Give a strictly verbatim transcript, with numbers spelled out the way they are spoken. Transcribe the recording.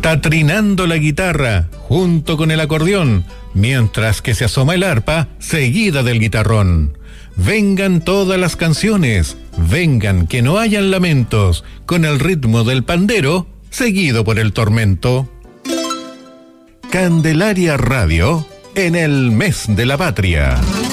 Está trinando la guitarra junto con el acordeón, mientras que se asoma el arpa seguida del guitarrón. Vengan todas las canciones, vengan que no hayan lamentos, con el ritmo del pandero seguido por el tormento. Candelaria Radio en el mes de la patria.